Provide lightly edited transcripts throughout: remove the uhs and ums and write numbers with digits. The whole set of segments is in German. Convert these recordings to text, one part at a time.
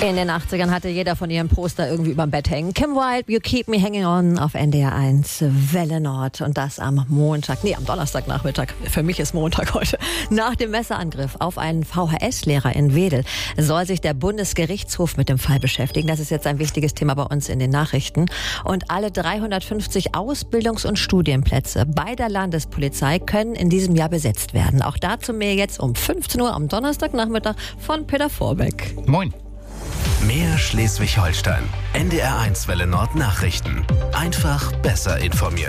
In den 80ern hatte jeder von ihrem Poster irgendwie überm Bett hängen. Kim Wilde, You Keep Me Hanging On auf NDR 1, Welle Nord. Und das am Donnerstagnachmittag. Für mich ist Montag heute. Nach dem Messerangriff auf einen VHS-Lehrer in Wedel soll sich der Bundesgerichtshof mit dem Fall beschäftigen. Das ist jetzt ein wichtiges Thema bei uns in den Nachrichten. Und alle 350 Ausbildungs- und Studienplätze bei der Landespolizei können in diesem Jahr besetzt werden. Auch dazu mehr jetzt um 15 Uhr am Donnerstagnachmittag von Peter Vorbeck. Moin. Mehr Schleswig-Holstein. NDR 1 Welle Nord Nachrichten. Einfach besser informiert.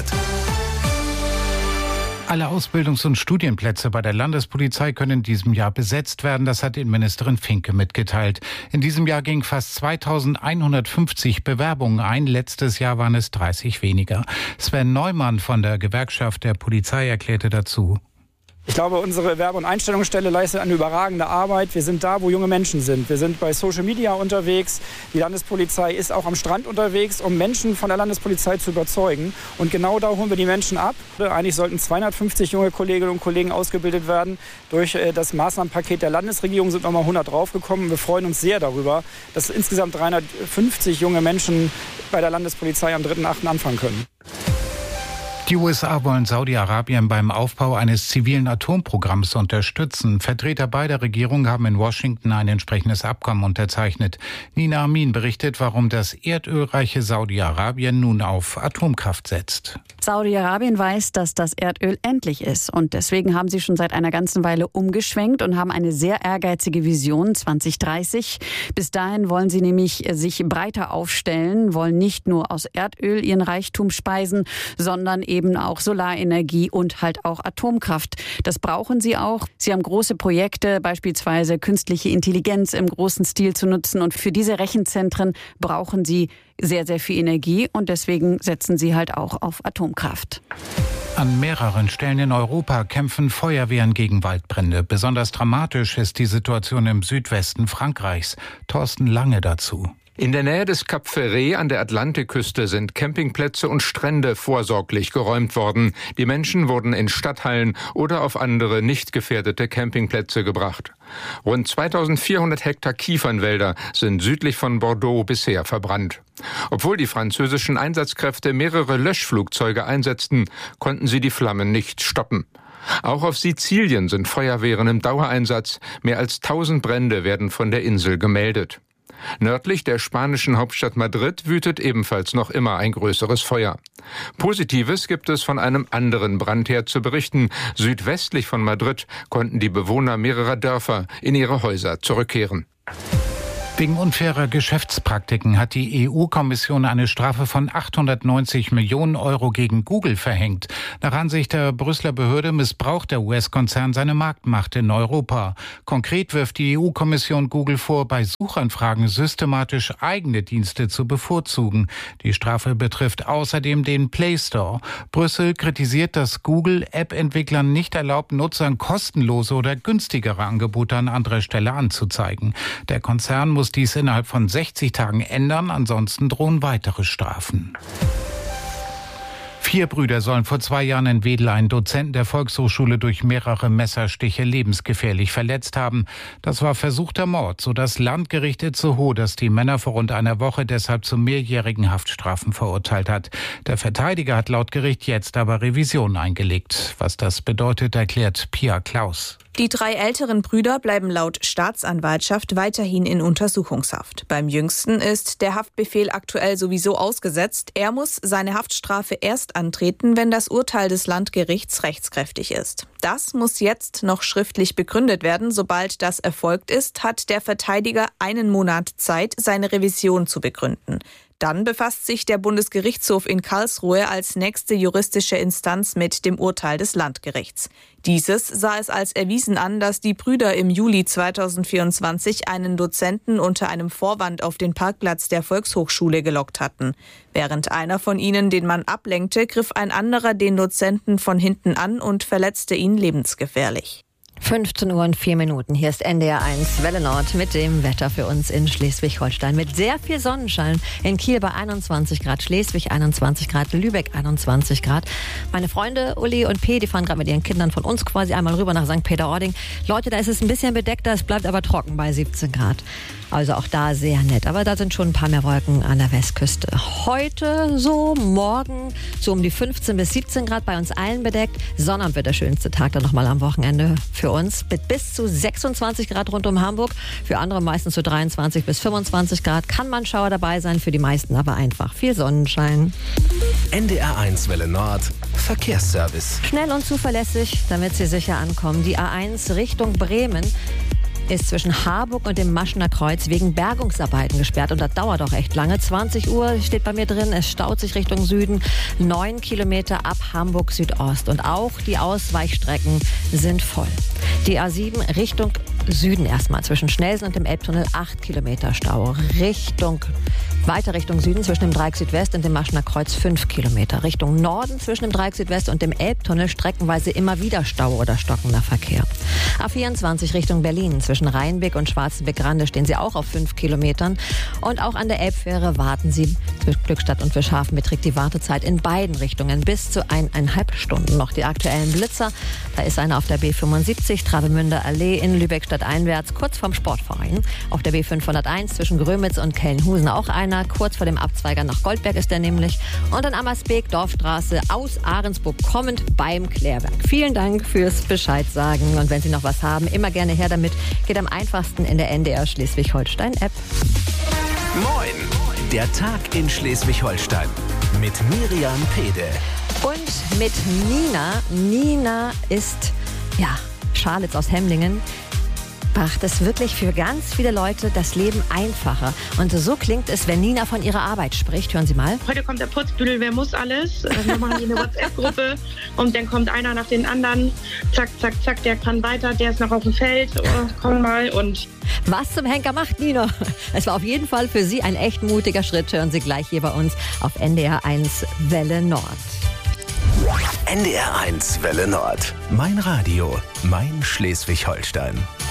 Alle Ausbildungs- und Studienplätze bei der Landespolizei können in diesem Jahr besetzt werden. Das hat Innenministerin Finke mitgeteilt. In diesem Jahr gingen fast 2150 Bewerbungen ein. Letztes Jahr waren es 30 weniger. Sven Neumann von der Gewerkschaft der Polizei erklärte dazu: Ich glaube, unsere Werbe- und Einstellungsstelle leistet eine überragende Arbeit. Wir sind da, wo junge Menschen sind. Wir sind bei Social Media unterwegs. Die Landespolizei ist auch am Strand unterwegs, um Menschen von der Landespolizei zu überzeugen. Und genau da holen wir die Menschen ab. Eigentlich sollten 250 junge Kolleginnen und Kollegen ausgebildet werden. Durch das Maßnahmenpaket der Landesregierung sind nochmal 100 draufgekommen. Wir freuen uns sehr darüber, dass insgesamt 350 junge Menschen bei der Landespolizei am 3.8. anfangen können. Die USA wollen Saudi-Arabien beim Aufbau eines zivilen Atomprogramms unterstützen. Vertreter beider Regierungen haben in Washington ein entsprechendes Abkommen unterzeichnet. Nina Amin berichtet, warum das erdölreiche Saudi-Arabien nun auf Atomkraft setzt. Saudi-Arabien weiß, dass das Erdöl endlich ist. Und deswegen haben sie schon seit einer ganzen Weile umgeschwenkt und haben eine sehr ehrgeizige Vision 2030. Bis dahin wollen sie nämlich sich breiter aufstellen, wollen nicht nur aus Erdöl ihren Reichtum speisen, sondern eben auch Solarenergie und halt auch Atomkraft. Das brauchen sie auch. Sie haben große Projekte, beispielsweise künstliche Intelligenz im großen Stil zu nutzen. Und für diese Rechenzentren brauchen sie sehr, sehr viel Energie. Und deswegen setzen sie halt auch auf Atomkraft. An mehreren Stellen in Europa kämpfen Feuerwehren gegen Waldbrände. Besonders dramatisch ist die Situation im Südwesten Frankreichs. Thorsten Lange dazu. In der Nähe des Cap Ferret an der Atlantikküste sind Campingplätze und Strände vorsorglich geräumt worden. Die Menschen wurden in Stadthallen oder auf andere nicht gefährdete Campingplätze gebracht. Rund 2400 Hektar Kiefernwälder sind südlich von Bordeaux bisher verbrannt. Obwohl die französischen Einsatzkräfte mehrere Löschflugzeuge einsetzten, konnten sie die Flammen nicht stoppen. Auch auf Sizilien sind Feuerwehren im Dauereinsatz. Mehr als 1000 Brände werden von der Insel gemeldet. Nördlich der spanischen Hauptstadt Madrid wütet ebenfalls noch immer ein größeres Feuer. Positives gibt es von einem anderen Brandherd zu berichten. Südwestlich von Madrid konnten die Bewohner mehrerer Dörfer in ihre Häuser zurückkehren. Wegen unfairer Geschäftspraktiken hat die EU-Kommission eine Strafe von 890 Millionen Euro gegen Google verhängt. Nach Ansicht der Brüsseler Behörde missbraucht der US-Konzern seine Marktmacht in Europa. Konkret wirft die EU-Kommission Google vor, bei Suchanfragen systematisch eigene Dienste zu bevorzugen. Die Strafe betrifft außerdem den Play Store. Brüssel kritisiert, dass Google App-Entwicklern nicht erlaubt, Nutzern kostenlose oder günstigere Angebote an anderer Stelle anzuzeigen. Der Konzern muss dies innerhalb von 60 Tagen ändern, ansonsten drohen weitere Strafen. 4 Brüder sollen vor 2 Jahren in Wedel einen Dozenten der Volkshochschule durch mehrere Messerstiche lebensgefährlich verletzt haben. Das war versuchter Mord, so das Landgericht Itzehoe, das die Männer vor rund einer Woche deshalb zu mehrjährigen Haftstrafen verurteilt hat. Der Verteidiger hat laut Gericht jetzt aber Revision eingelegt. Was das bedeutet, erklärt Pia Klaus. Die 3 älteren Brüder bleiben laut Staatsanwaltschaft weiterhin in Untersuchungshaft. Beim Jüngsten ist der Haftbefehl aktuell sowieso ausgesetzt. Er muss seine Haftstrafe erst antreten, wenn das Urteil des Landgerichts rechtskräftig ist. Das muss jetzt noch schriftlich begründet werden. Sobald das erfolgt ist, hat der Verteidiger 1 Monat Zeit, seine Revision zu begründen. Dann befasst sich der Bundesgerichtshof in Karlsruhe als nächste juristische Instanz mit dem Urteil des Landgerichts. Dieses sah es als erwiesen an, dass die Brüder im Juli 2024 einen Dozenten unter einem Vorwand auf den Parkplatz der Volkshochschule gelockt hatten. Während einer von ihnen den Mann ablenkte, griff ein anderer den Dozenten von hinten an und verletzte ihn lebensgefährlich. 15:04. Hier ist NDR 1 Welle Nord mit dem Wetter für uns in Schleswig-Holstein. Mit sehr viel Sonnenschein. In Kiel bei 21 Grad, Schleswig 21 Grad, Lübeck 21 Grad. Meine Freunde Uli und P, die fahren gerade mit ihren Kindern von uns quasi einmal rüber nach St. Peter-Ording. Leute, da ist es ein bisschen bedeckter, es bleibt aber trocken bei 17 Grad. Also auch da sehr nett. Aber da sind schon ein paar mehr Wolken an der Westküste. Heute so, morgen so um die 15 bis 17 Grad, bei uns allen bedeckt. Sonnabend wird der schönste Tag dann nochmal am Wochenende für uns. Mit bis zu 26 Grad rund um Hamburg. Für andere meistens so 23 bis 25 Grad. Kann man Schauer dabei sein, für die meisten aber einfach viel Sonnenschein. NDR 1 Welle Nord, Verkehrsservice. Schnell und zuverlässig, damit Sie sicher ankommen. Die A1 Richtung Bremen ist zwischen Harburg und dem Maschener Kreuz wegen Bergungsarbeiten gesperrt. Und das dauert auch echt lange. 20 Uhr steht bei mir drin, es staut sich Richtung Süden. 9 Kilometer ab Hamburg Südost. Und auch die Ausweichstrecken sind voll. Die A7 Richtung Süden erstmal, zwischen Schnelsen und dem Elbtunnel 8 Kilometer Stau. Weiter Richtung Süden zwischen dem Dreieck Südwest und dem Maschener Kreuz 5 Kilometer. Richtung Norden zwischen dem Dreieck Südwest und dem Elbtunnel streckenweise immer wieder Stau oder stockender Verkehr. A24 Richtung Berlin zwischen Rheinbeck und Schwarzenbeck-Grande stehen Sie auch auf 5 Kilometern. Und auch an der Elbfähre warten Sie. Zwischen Glückstadt und Fischhafen beträgt die Wartezeit in beiden Richtungen bis zu 1,5 Stunden. Noch die aktuellen Blitzer. Da ist einer auf der B75 Travemünder Allee in Lübeckstadt einwärts, kurz vorm Sportverein. Auf der B501 zwischen Grömitz und Kellenhusen auch einer. Kurz vor dem Abzweiger nach Goldberg ist der nämlich. Und in Ammersbeek, Dorfstraße aus Ahrensburg kommend beim Klärwerk. Vielen Dank fürs Bescheid sagen. Und wenn Sie noch was haben, immer gerne her damit. Geht am einfachsten in der NDR Schleswig-Holstein-App. Moin, der Tag in Schleswig-Holstein mit Miriam Pede. Und mit Nina. Nina ist, Scharlitz aus Hemlingen. Macht es wirklich für ganz viele Leute das Leben einfacher. Und so klingt es, wenn Nina von ihrer Arbeit spricht. Hören Sie mal. Heute kommt der Putzbüdel, wer muss alles? Wir machen hier eine WhatsApp-Gruppe und dann kommt einer nach den anderen. Zack, zack, zack, der kann weiter, der ist noch auf dem Feld. Oh, komm mal und... Was zum Henker macht Nina? Es war auf jeden Fall für Sie ein echt mutiger Schritt. Hören Sie gleich hier bei uns auf NDR 1 Welle Nord. NDR 1 Welle Nord. Mein Radio, mein Schleswig-Holstein.